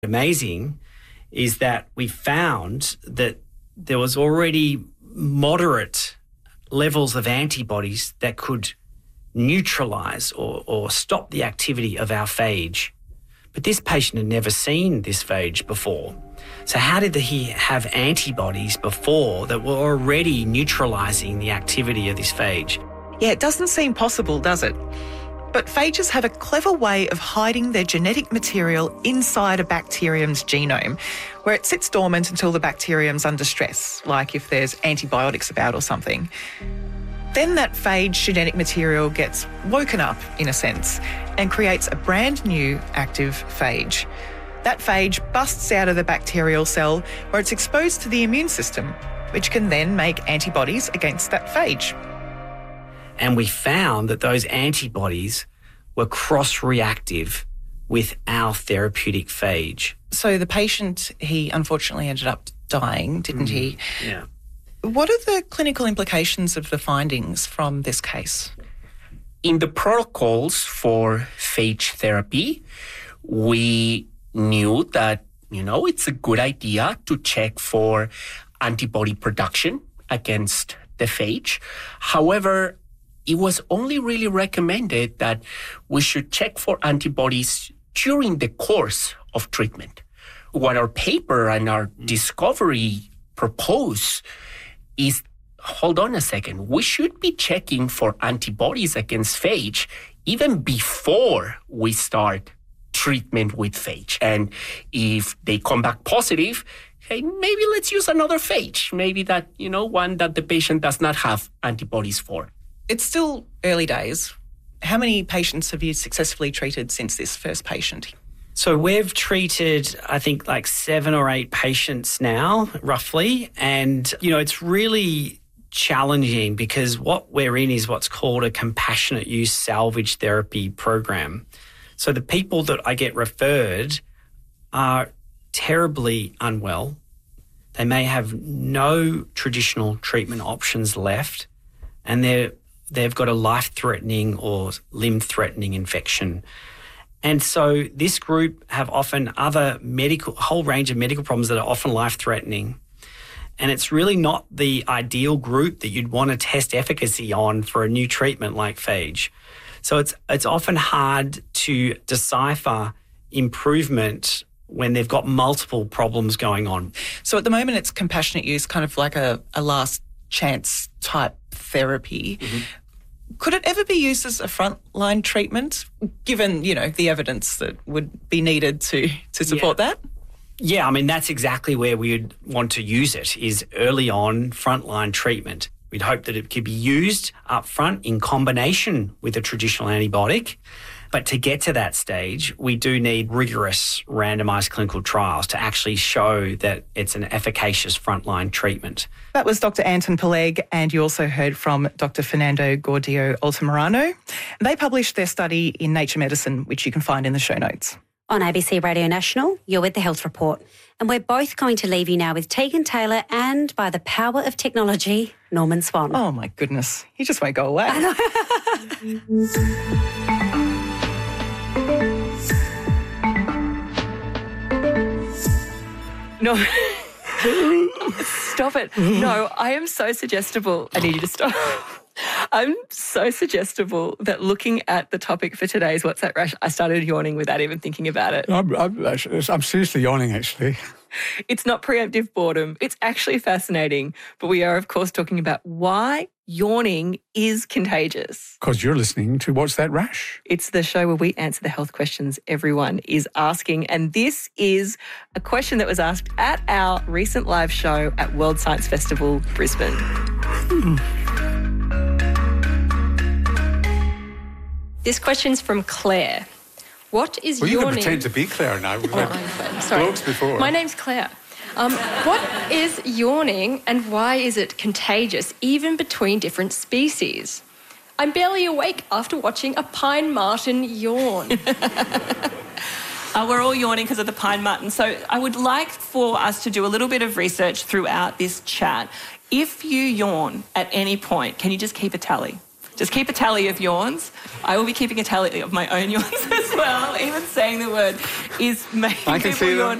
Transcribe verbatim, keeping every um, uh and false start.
Amazing is that we found that there was already moderate levels of antibodies that could neutralise or, or stop the activity of our phage. But this patient had never seen this phage before. So how did he have antibodies before that were already neutralising the activity of this phage? Yeah, it doesn't seem possible, does it? But phages have a clever way of hiding their genetic material inside a bacterium's genome, where it sits dormant until the bacterium's under stress, like if there's antibiotics about or something. Then that phage genetic material gets woken up, in a sense, and creates a brand new active phage. That phage busts out of the bacterial cell where it's exposed to the immune system, which can then make antibodies against that phage. And we found that those antibodies were cross-reactive with our therapeutic phage. So the patient, he unfortunately ended up dying, didn't mm, he? Yeah. What are the clinical implications of the findings from this case? In the protocols for phage therapy, we knew that, you know, it's a good idea to check for antibody production against the phage. However, it was only really recommended that we should check for antibodies during the course of treatment. What our paper and our discovery propose is, hold on a second, we should be checking for antibodies against phage even before we start treatment with phage. And if they come back positive, hey, maybe let's use another phage, maybe that, you know, one that the patient does not have antibodies for. It's still early days. How many patients have you successfully treated since this first patient? So we've treated, I think, like seven or eight patients now, roughly. And, you know, it's really challenging because what we're in is what's called a compassionate use salvage therapy program. So the people that I get referred are terribly unwell. They may have no traditional treatment options left, and they're they've got a life-threatening or limb-threatening infection. And so this group have often other medical, a whole range of medical problems that are often life-threatening. And it's really not the ideal group that you'd want to test efficacy on for a new treatment like phage. So it's it's often hard to decipher improvement when they've got multiple problems going on. So at the moment it's compassionate use, kind of like a, a last chance type therapy. Mm-hmm. Could it ever be used as a frontline treatment, given, you know, the evidence that would be needed to, to support yeah. that? Yeah, I mean, that's exactly where we would want to use it, is early on frontline treatment. We'd hope that it could be used up front in combination with a traditional antibiotic. But to get to that stage, we do need rigorous randomised clinical trials to actually show that it's an efficacious frontline treatment. That was Doctor Anton Peleg, and you also heard from Doctor Fernando Gordillo-Altamirano. They published their study in Nature Medicine, which you can find in the show notes. On A B C Radio National, you're with The Health Report. And we're both going to leave you now with Tegan Taylor and, by the power of technology, Norman Swan. Oh, my goodness. You just won't go away. No. Stop it. No, I am so suggestible. I need you to stop. I'm so suggestible that looking at the topic for today's What's That Rash, I started yawning without even thinking about it. I'm, I'm, I'm seriously yawning, actually. It's not preemptive boredom. It's actually fascinating. But we are, of course, talking about why yawning is contagious. Because you're listening to What's That Rash? It's the show where we answer the health questions everyone is asking. And this is a question that was asked at our recent live show at World Science Festival, Brisbane. Hmm. This question's from Claire. What is well, yawning? Well, you can pretend to be Claire now. We've oh, had I'm Claire. Sorry. blokes before. My name's Claire. Um, what is yawning and why is it contagious, even between different species? I'm barely awake after watching a pine marten yawn. Uh, we're all yawning because of the pine marten. So I would like for us to do a little bit of research throughout this chat. If you yawn at any point, can you just keep a tally? Just keep a tally of yawns. I will be keeping a tally of my own yawns as well. Even saying the word is making I can people see them. yawn.